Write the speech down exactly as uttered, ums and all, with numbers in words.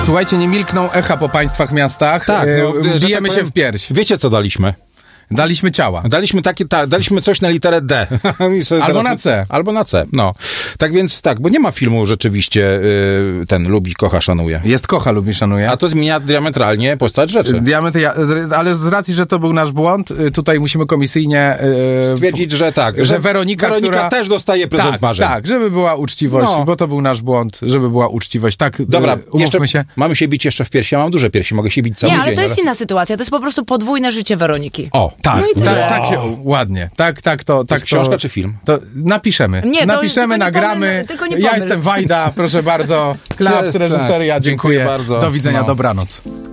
Słuchajcie, nie milkną echa po państwach, miastach. Tak, no, e, bijemy tak się powiem, w pierś. Wiecie, co daliśmy? Daliśmy ciała. Daliśmy takie, ta, daliśmy coś na literę D. Albo na C. Albo na C, no. Tak więc tak, bo nie ma filmu rzeczywiście y, ten lubi, kocha, szanuje. Jest kocha, lubi, szanuje. A to zmienia diametralnie postać rzeczy. Diamenty, ja, ale z racji, że to był nasz błąd, y, tutaj musimy komisyjnie y, Stwierdzić, że tak. że, że Weronika, Weronika która... też dostaje prezent tak, marzeń. Tak, żeby była uczciwość, No. bo to był nasz błąd, żeby była uczciwość. Tak, Dobra, y, umówmy jeszcze, się. mamy się bić jeszcze w piersi. Ja mam duże piersi, mogę się bić cały Nie, dzień. ale to jest inna sytuacja. To jest po prostu podwójne życie Weroniki. O, Tak, No i tyle. tak, tak się, ładnie. Tak, tak to... to Tak jest książka czy film? To napiszemy. Nie, to- napiszemy, tylko nie nagramy. pomyl, tylko nie ja pomyl. jestem Wajda, proszę bardzo. Klaps, Jest, tak. reżyseria, dziękuję. Dziękuję bardzo. Do widzenia, No. dobranoc.